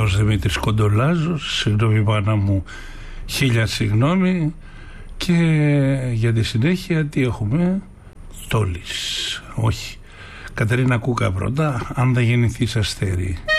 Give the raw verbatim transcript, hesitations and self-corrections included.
Νέος Δημήτρης Κοντολάζος. Συγγνώμη μάνα μου, χίλια συγγνώμη. Και για τη συνέχεια τι έχουμε? Τόλης, όχι. Κατερίνα Κούκα πρώτα, αν δεν γεννηθείς αστέρι.